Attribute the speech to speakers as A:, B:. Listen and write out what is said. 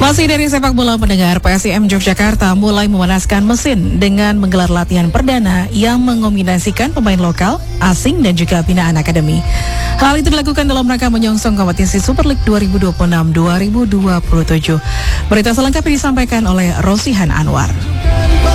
A: Masih dari sepak bola pendengar, PSIM Yogyakarta mulai memanaskan mesin dengan menggelar latihan perdana yang mengombinasikan pemain lokal, asing dan juga binaan akademi. Hal itu dilakukan dalam rangka menyongsong kompetisi Super League 2026-2027. Berita selengkapnya disampaikan oleh Rosihan Anwar.